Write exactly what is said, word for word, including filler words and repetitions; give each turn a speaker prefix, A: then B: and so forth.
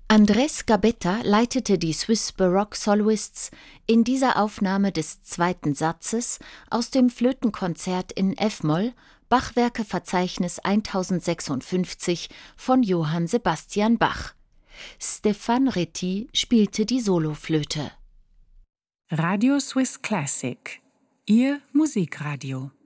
A: Andrés Gabetta leitete die Swiss Baroque Soloists in dieser Aufnahme des zweiten Satzes aus dem Flötenkonzert in F-Moll, Bachwerkeverzeichnis tausendsechsundfünfzig von Johann Sebastian Bach. Stéphane Retty spielte die Soloflöte.
B: Radio Swiss Classic, Ihr Musikradio.